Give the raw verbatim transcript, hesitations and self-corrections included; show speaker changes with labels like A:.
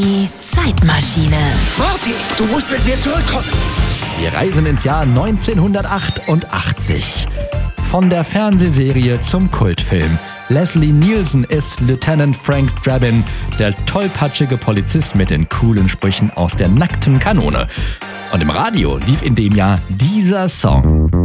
A: Die Zeitmaschine.
B: Warte, du musst mit mir zurückkommen.
C: Wir reisen ins Jahr neunzehnhundertachtundachtzig. Von der Fernsehserie zum Kultfilm. Leslie Nielsen ist Lieutenant Frank Drabin, der tollpatschige Polizist mit den coolen Sprüchen aus der nackten Kanone. Und im Radio lief in dem Jahr dieser Song.